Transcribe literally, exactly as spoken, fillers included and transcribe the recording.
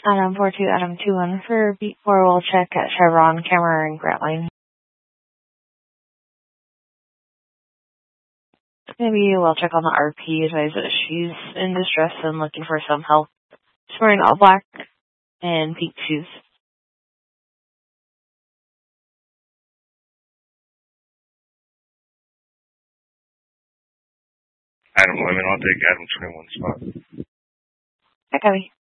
Adam four two, Adam two one for Beat four, we'll check at Chevron, Camera, and Grantline. Maybe we'll check on the R P, advise that she's in distress and looking for some help. She's wearing all black and pink shoes. Adam eleven, I'll take Adam twenty-one spot. Hi, Cubby.